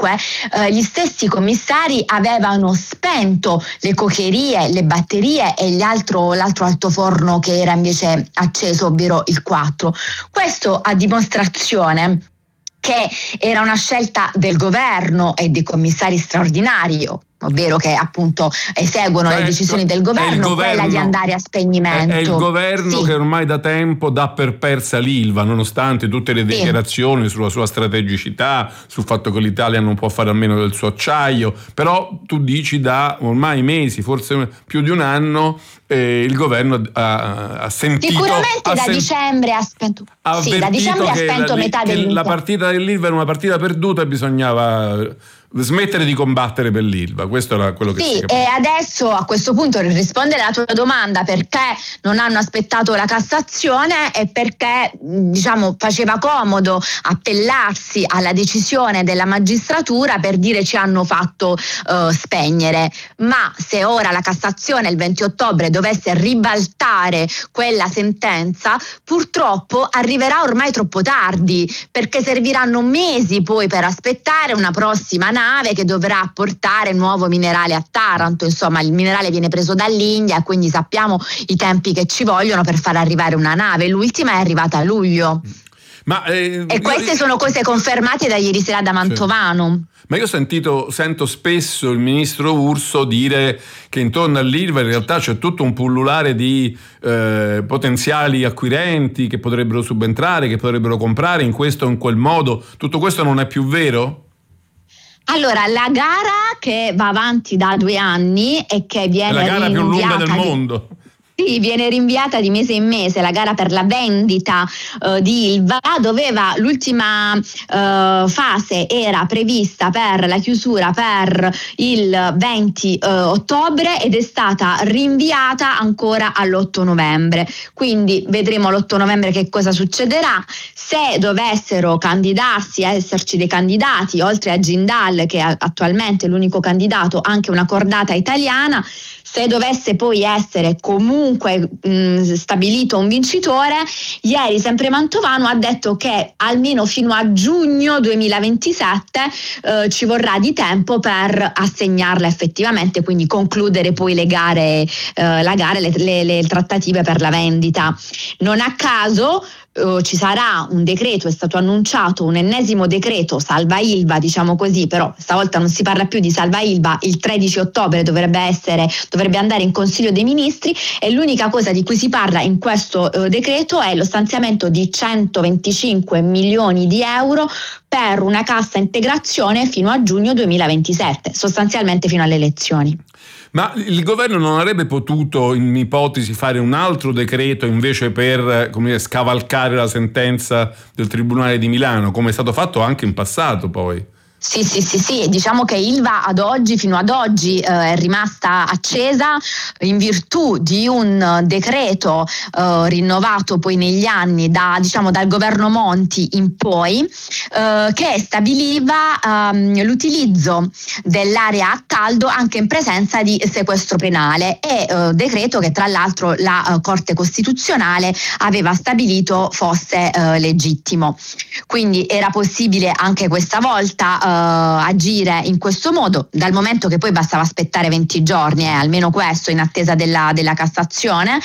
comunque gli stessi commissari avevano spento le cocherie, le batterie e l'altro altoforno che era invece acceso, ovvero il 4. Questo a dimostrazione che era una scelta del governo e dei commissari straordinari, ovvero che appunto eseguono le decisioni del governo, quella di andare a spegnimento. È il governo che ormai da tempo dà per persa l'Ilva, nonostante tutte le dichiarazioni sulla sua strategicità, sul fatto che l'Italia non può fare a meno del suo acciaio, però tu dici da ormai mesi, forse più di un anno, il governo ha sentito... Sicuramente da dicembre ha spento... da dicembre ha spento metà dell'Ilva. La partita dell'Ilva era una partita perduta e bisognava smettere di combattere per l'Ilva. Questo era quello che si capiva. E adesso a questo punto, per rispondere alla tua domanda, perché non hanno aspettato la Cassazione, e perché faceva comodo appellarsi alla decisione della magistratura per dire ci hanno fatto spegnere. Ma se ora la Cassazione il 20 ottobre dovesse ribaltare quella sentenza, purtroppo arriverà ormai troppo tardi, perché serviranno mesi poi per aspettare una prossima nave che dovrà portare nuovo minerale a Taranto. Insomma, il minerale viene preso dall'India, quindi sappiamo i tempi che ci vogliono per far arrivare una nave. L'ultima è arrivata a luglio. E queste sono cose confermate da ieri sera da Mantovano. Ma io sento spesso il ministro Urso dire che intorno all'Ilva in realtà c'è tutto un pullulare di potenziali acquirenti che potrebbero subentrare, che potrebbero comprare in questo o in quel modo. Tutto questo non è più vero? Allora, la gara che va avanti da 2 anni e che viene è la gara più lunga del mondo. Sì, viene rinviata di mese in mese. La gara per la vendita di Ilva l'ultima fase era prevista per la chiusura per il 20 ottobre ed è stata rinviata ancora all'8 novembre. Quindi vedremo l'8 novembre che cosa succederà. Se dovessero candidarsi, esserci dei candidati, oltre a Jindal, che è attualmente l'unico candidato, anche una cordata italiana, se dovesse poi essere comunque stabilito un vincitore, ieri sempre Mantovano ha detto che almeno fino a giugno 2027 ci vorrà di tempo per assegnarla effettivamente, quindi concludere poi le trattative per la vendita. Non a caso ci sarà un decreto, è stato annunciato un ennesimo decreto salva Ilva, diciamo così, però stavolta non si parla più di salva Ilva. Il 13 ottobre dovrebbe andare in Consiglio dei Ministri, e l'unica cosa di cui si parla in questo decreto è lo stanziamento di 125 milioni di euro per una cassa integrazione fino a giugno 2027, sostanzialmente fino alle elezioni. Ma il governo non avrebbe potuto, in ipotesi, fare un altro decreto invece per scavalcare la sentenza del Tribunale di Milano, come è stato fatto anche in passato poi? Sì, diciamo che Ilva fino ad oggi è rimasta accesa in virtù di un decreto rinnovato poi negli anni dal governo Monti in poi, che stabiliva l'utilizzo dell'area a caldo anche in presenza di sequestro penale, e decreto che tra l'altro la Corte Costituzionale aveva stabilito fosse legittimo. Quindi era possibile anche questa volta agire in questo modo, dal momento che poi bastava aspettare 20 giorni, almeno questo, in attesa della Cassazione,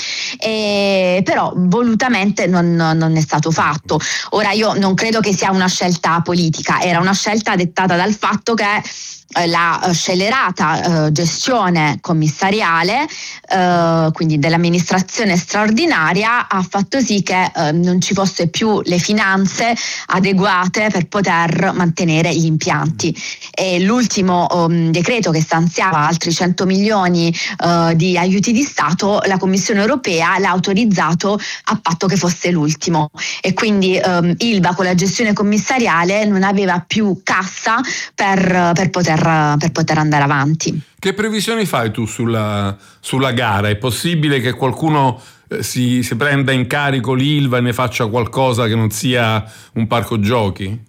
però volutamente non è stato fatto. Ora, io non credo che sia una scelta politica, era una scelta dettata dal fatto che la scellerata gestione commissariale, quindi dell'amministrazione straordinaria, ha fatto sì che non ci fosse più le finanze adeguate per poter mantenere gli impianti. E l'ultimo decreto che stanziava altri 100 milioni di aiuti di Stato, la Commissione europea l'ha autorizzato a patto che fosse l'ultimo, e quindi Ilva con la gestione commissariale non aveva più cassa per poter andare avanti. Che previsioni fai tu sulla gara? È possibile che qualcuno si prenda in carico l'Ilva e ne faccia qualcosa che non sia un parco giochi?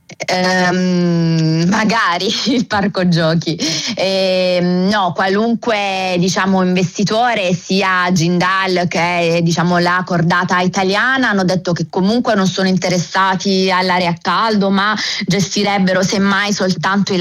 Magari il parco giochi, no, qualunque investitore, sia Jindal che la cordata italiana, hanno detto che comunque non sono interessati all'area a caldo, ma gestirebbero semmai soltanto